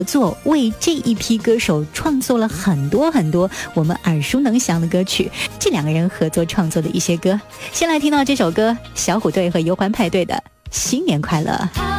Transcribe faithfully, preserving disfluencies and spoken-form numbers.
作为这一批歌手创作了很多很多我们耳熟能详的歌曲，这两个人合作创作的一些歌。先来听到这首歌，小虎队和忧欢派对的《新年快乐》。